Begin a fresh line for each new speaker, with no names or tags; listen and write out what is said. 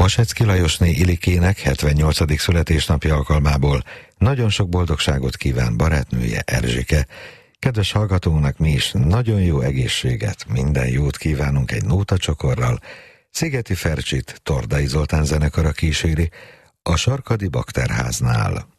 Pasecki Lajosné Ilikének 78. születésnapja alkalmából nagyon sok boldogságot kíván barátnője Erzsike. Kedves hallgatónak mi is nagyon jó egészséget, minden jót kívánunk egy nótacsokorral. Szigeti Fercsit Tordai Zoltán zenekara kíséri a Sarkadi Bakterháznál.